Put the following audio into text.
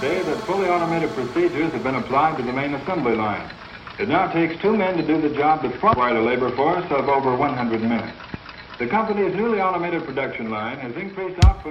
say that fully automated procedures have been applied to the main assembly line. It now takes 2 men to do the job that required a labor force of over 100 men. The company's newly automated production line has increased output